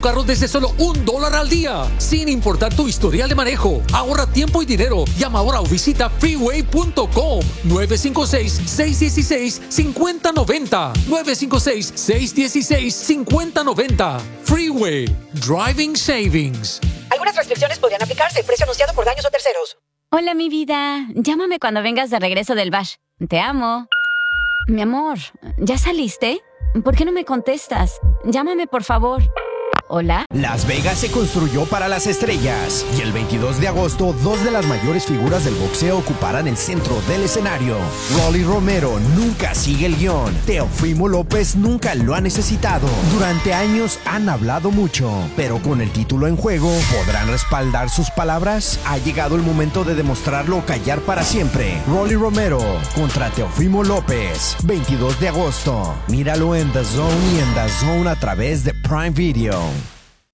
Carros desde solo $1 al día, sin importar tu historial de manejo. Ahorra tiempo y dinero. Llama ahora o visita freeway.com 956-616-5090. 956-616-5090. Freeway. Driving Savings. Algunas restricciones podrían aplicarse. Precio anunciado por daños o terceros. Hola, mi vida. Llámame cuando vengas de regreso del bash. Te amo. Mi amor, ¿ya saliste? ¿Por qué no me contestas? Llámame, por favor. ¿Hola? Las Vegas se construyó para las estrellas y el 22 de agosto, dos de las mayores figuras del boxeo ocuparán el centro del escenario. Rolly Romero nunca sigue el guión. Teofimo López nunca lo ha necesitado. Durante años han hablado mucho, pero con el título en juego, ¿podrán respaldar sus palabras? Ha llegado el momento de demostrarlo o callar para siempre. Rolly Romero contra Teofimo López, 22 de agosto. Míralo en The Zone y en The Zone a través de Prime Video.